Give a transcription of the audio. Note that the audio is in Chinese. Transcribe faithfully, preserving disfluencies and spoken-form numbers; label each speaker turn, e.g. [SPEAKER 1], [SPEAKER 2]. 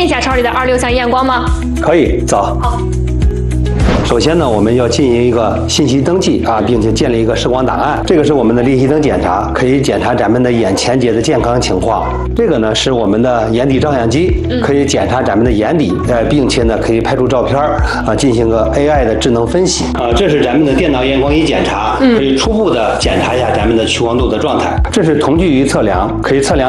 [SPEAKER 1] 一下超丽的二六项验光吗？
[SPEAKER 2] 可以，走。
[SPEAKER 1] 好。
[SPEAKER 2] 首先呢，我们要进行一个信息登记啊，并且建立一个视光档案。这个是我们的裂隙灯检查，可以检查咱们的眼前节的健康情况。这个呢是我们的眼底照相机，可以检查咱们的眼底，呃，并且呢可以拍出照片啊，进行个 A I 的智能分析啊。这是咱们的电脑验光仪检查，可以初步的检查一下咱们的屈光度的状态。这是瞳距仪测量，可以测量